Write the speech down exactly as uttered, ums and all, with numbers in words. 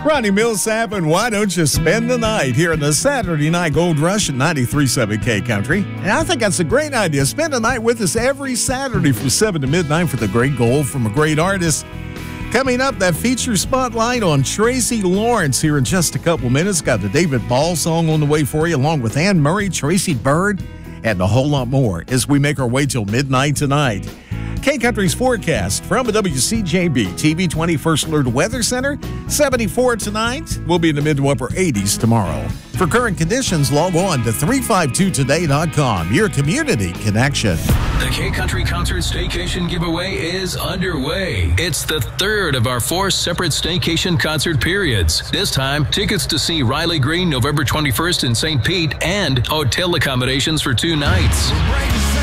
Ronnie Millsap, and why don't you spend the night here in the Saturday Night Gold Rush at ninety-three point seven K Country? And I think that's a great idea. Spend the night with us every Saturday from seven to midnight for the great gold from a great artist. Coming up, that feature spotlight on Tracy Lawrence here in just a couple minutes. Got the David Ball song on the way for you, along with Anne Murray, Tracy Byrd, and a whole lot more as we make our way till midnight tonight. K-Country's forecast from the W C J B T V twenty First Alert Weather Center. seventy-four tonight. We'll be in the mid to upper eighties tomorrow. For current conditions, log on to three five two today dot com, your community connection. The K-Country Concert Staycation giveaway is underway. It's the third of our four separate staycation concert periods. This time, tickets to see Riley Green November twenty-first in Saint Pete and hotel accommodations for two nights.